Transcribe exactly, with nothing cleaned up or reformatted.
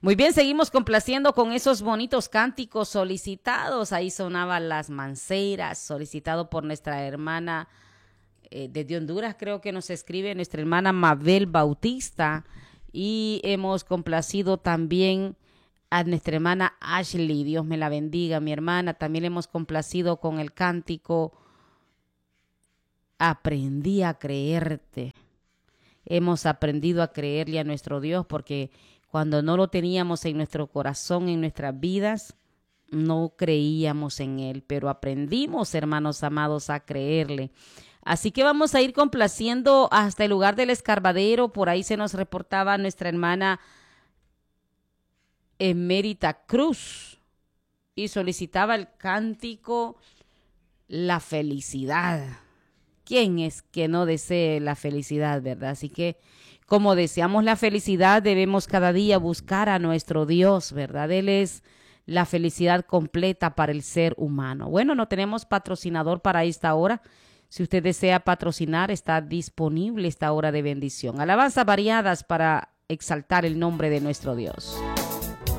Muy bien, seguimos complaciendo con esos bonitos cánticos solicitados. Ahí sonaban las manceras, solicitado por nuestra hermana eh, desde Honduras, creo que nos escribe nuestra hermana Mabel Bautista. Y hemos complacido también a nuestra hermana Ashley, Dios me la bendiga, mi hermana. También hemos complacido con el cántico Aprendí a creerte. Hemos aprendido a creerle a nuestro Dios porque cuando no lo teníamos en nuestro corazón, en nuestras vidas, no creíamos en Él, pero aprendimos, hermanos amados, a creerle. Así que vamos a ir complaciendo hasta el lugar del escarbadero. Por ahí se nos reportaba nuestra hermana Emérita Cruz y solicitaba el cántico La Felicidad. ¿Quién es que no desee la felicidad, verdad? Así que como deseamos la felicidad, debemos cada día buscar a nuestro Dios, ¿verdad? Él es la felicidad completa para el ser humano. Bueno, no tenemos patrocinador para esta hora. Si usted desea patrocinar, está disponible esta hora de bendición. Alabanzas variadas para exaltar el nombre de nuestro Dios.